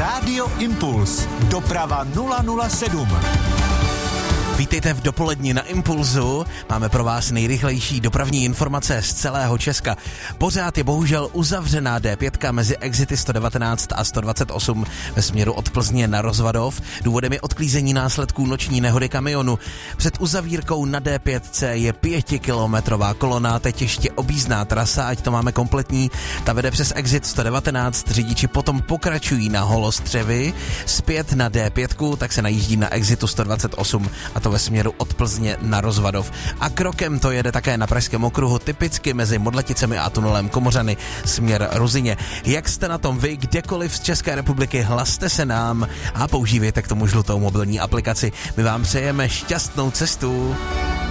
Rádio Impuls. Doprava 007. Vítejte v dopoledni na Impulzu. Máme pro vás nejrychlejší dopravní informace z celého Česka. Pořád je bohužel uzavřená D5 mezi exity 119 a 128 ve směru od Plzně na Rozvadov. Důvodem je odklízení následků noční nehody kamionu. Před uzavírkou na D5 je 5kilometrová kolona, teď ještě objízdná trasa, ať to máme kompletní. Ta vede přes exit 119, řidiči potom pokračují na Holostřevy, zpět na D5, tak se najíždí na exitu 128 a to ve směru od Plzně na Rozvadov. A krokem to jede také na Pražském okruhu, typicky mezi Modlaticemi a tunelem Komořany směr Ruzyně. Jak jste na tom vy, kdekoliv z České republiky, hlaste se nám a používejte k tomu žlutou mobilní aplikaci. My vám přejeme šťastnou cestu.